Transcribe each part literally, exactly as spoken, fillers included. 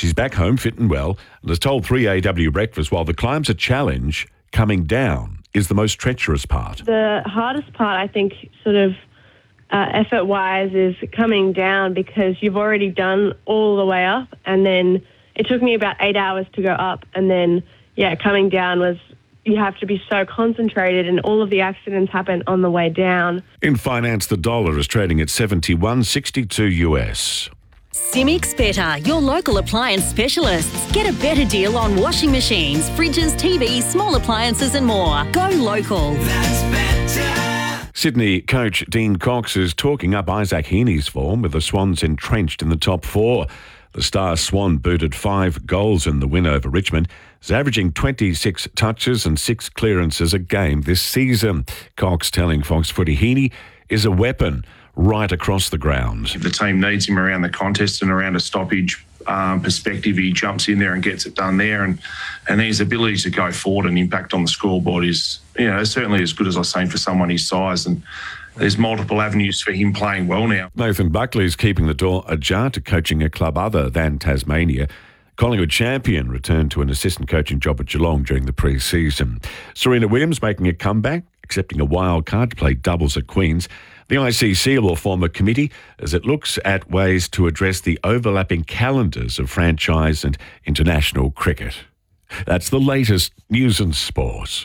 She's back home fit and well and has told three A W Breakfast while the climb's a challenge, coming down is the most treacherous part. The hardest part, I think, sort of uh, effort-wise, is coming down because you've already done all the way up, and then it took me about eight hours to go up, and then, yeah, coming down was, you have to be so concentrated, and all of the accidents happen on the way down. In finance, the dollar is trading at seventy-one sixty-two U S. Simics Better, your local appliance specialists. Get a better deal on washing machines, fridges, T Vs, small appliances and more. Go local. That's better. Sydney coach Dean Cox is talking up Isaac Heaney's form with the Swans entrenched in the top four. The star Swan booted five goals in the win over Richmond. He's averaging twenty-six touches and six clearances a game this season. Cox telling Fox Footy Heaney is a weapon right across the ground. If the team needs him around the contest and around a stoppage um, perspective, he jumps in there and gets it done there. And, and his ability to go forward and impact on the scoreboard is, you know, certainly as good as I was saying for someone his size. And there's multiple avenues for him playing well now. Nathan Buckley is keeping the door ajar to coaching a club other than Tasmania. Collingwood champion returned to an assistant coaching job at Geelong during the pre-season. Serena Williams making a comeback, accepting a wild card to play doubles at Queen's. The I C C will form a committee as it looks at ways to address the overlapping calendars of franchise and international cricket. That's the latest news and sport.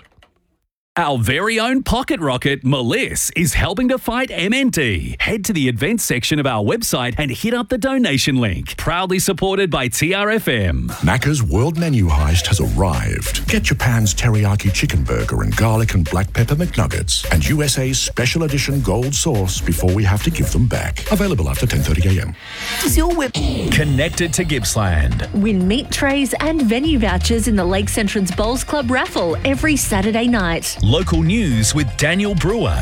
Our very own pocket rocket, Meliss, is helping to fight M N D. Head to the events section of our website and hit up the donation link. Proudly supported by T R F M. Macca's World Menu Heist has arrived. Get Japan's teriyaki chicken burger and garlic and black pepper McNuggets and U S A's special edition gold sauce before we have to give them back. Available after ten thirty a.m. Does your whip Connected to Gippsland. win meat trays and venue vouchers in the Lakes Entrance Bowls Club raffle every Saturday night? Local news with Daniel Brewer.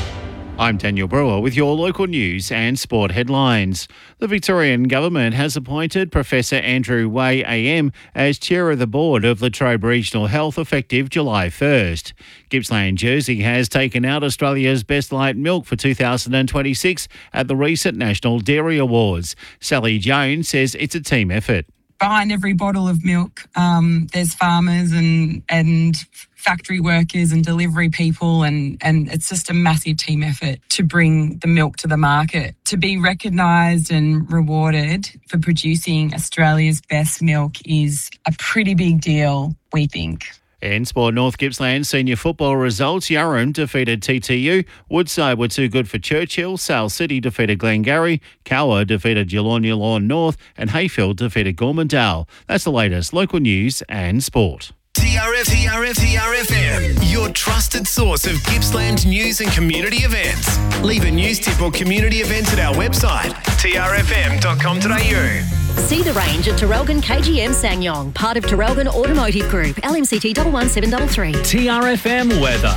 I'm Daniel Brewer with your local news and sport headlines. The Victorian Government has appointed Professor Andrew Way A M as Chair of the Board of Latrobe Regional Health effective July first. Gippsland Jersey has taken out Australia's Best Light Milk for two thousand twenty-six at the recent National Dairy Awards. Sally Jones says it's a team effort. Behind every bottle of milk, um, there's farmers and and factory workers and delivery people, and, and it's just a massive team effort to bring the milk to the market. To be recognised and rewarded for producing Australia's best milk is a pretty big deal, we think. In Sport, North Gippsland senior football results, Yarram defeated T T U, Woodside were too good for Churchill, Sale City defeated Glengarry, Cower defeated Yallourn Yallourn North, and Hayfield defeated Gormandale. That's the latest local news and sport. T R F, T R F, T R F M, your trusted source of Gippsland news and community events. Leave a news tip or community event at our website, t r f m dot com dot a u. See the range at Terrelgan K G M Sanyong, part of Terrelgan Automotive Group, L M C T one one seven three three. T R F M weather.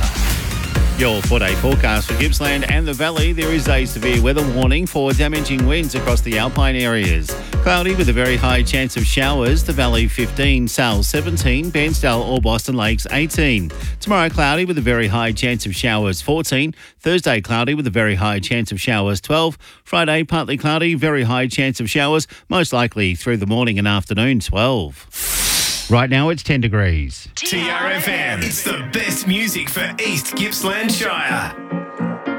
Your four-day forecast for Gippsland and the Valley. There is a severe weather warning for damaging winds across the alpine areas. Cloudy with a very high chance of showers. The Valley fifteen, Sale seventeen, Bairnsdale or Boston Lakes eighteen. Tomorrow cloudy with a very high chance of showers fourteen. Thursday cloudy with a very high chance of showers twelve. Friday partly cloudy, very high chance of showers, most likely through the morning and afternoon twelve. Right now it's ten degrees. T R F M, it's the best music for East Gippsland Shire.